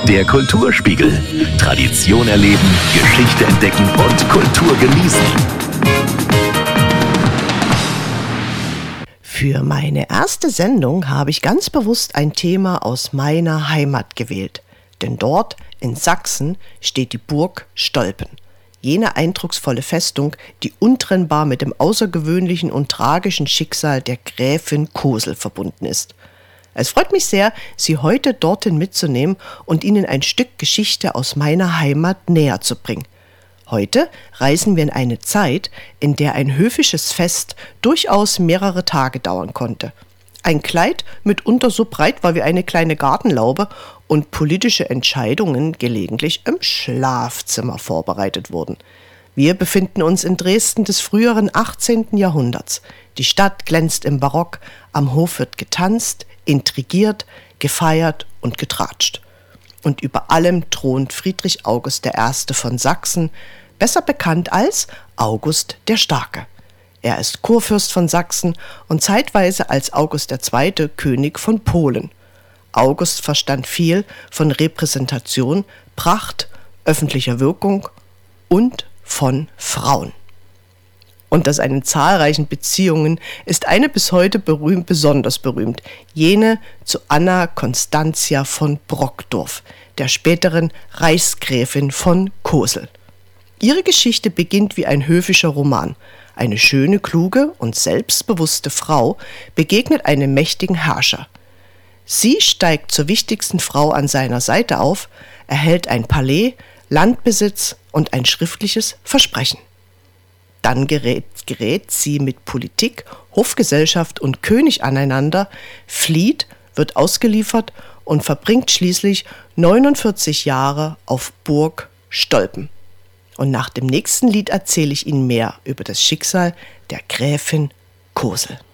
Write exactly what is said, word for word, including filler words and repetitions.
Der Kulturspiegel. Tradition erleben, Geschichte entdecken und Kultur genießen. Für meine erste Sendung habe ich ganz bewusst ein Thema aus meiner Heimat gewählt. Denn dort, in Sachsen, steht die Burg Stolpen. Jene eindrucksvolle Festung, die untrennbar mit dem außergewöhnlichen und tragischen Schicksal der Gräfin Cosel verbunden ist. Es freut mich sehr, Sie heute dorthin mitzunehmen und Ihnen ein Stück Geschichte aus meiner Heimat näher zu bringen. Heute reisen wir in eine Zeit, in der ein höfisches Fest durchaus mehrere Tage dauern konnte. Ein Kleid mitunter so breit war wie eine kleine Gartenlaube und politische Entscheidungen gelegentlich im Schlafzimmer vorbereitet wurden. Wir befinden uns in Dresden des früheren achtzehnten Jahrhunderts. Die Stadt glänzt im Barock, am Hof wird getanzt, intrigiert, gefeiert und getratscht. Und über allem thront Friedrich August der Erste von Sachsen, besser bekannt als August der Starke. Er ist Kurfürst von Sachsen und zeitweise als August der Zweite König von Polen. August verstand viel von Repräsentation, Pracht, öffentlicher Wirkung und von Frauen. Unter seinen zahlreichen Beziehungen ist eine bis heute berühmt, besonders berühmt, jene zu Anna Constantia von Brockdorff, der späteren Reichsgräfin von Cosel. Ihre Geschichte beginnt wie ein höfischer Roman. Eine schöne, kluge und selbstbewusste Frau begegnet einem mächtigen Herrscher. Sie steigt zur wichtigsten Frau an seiner Seite auf, erhält ein Palais, Landbesitz und ein schriftliches Versprechen. Dann gerät, gerät sie mit Politik, Hofgesellschaft und König aneinander, flieht, wird ausgeliefert und verbringt schließlich neunundvierzig Jahre auf Burg Stolpen. Und nach dem nächsten Lied erzähle ich Ihnen mehr über das Schicksal der Gräfin Cosel.